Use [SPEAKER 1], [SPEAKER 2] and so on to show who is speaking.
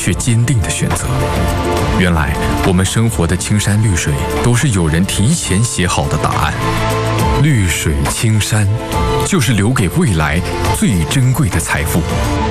[SPEAKER 1] 却坚定的选择。原来，我们生活的青山绿水，都是有人提前写好的答案。绿水青山，就是留给未来最珍贵的财富。